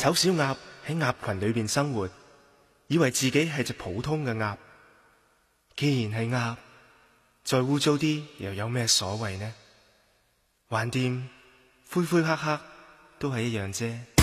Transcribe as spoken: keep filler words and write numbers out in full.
醜小鴨喺鴨群裏邊生活，以為自己係隻普通嘅鴨。既然係鴨，再污糟啲又有咩所謂呢？橫掂灰灰黑黑都係一樣啫。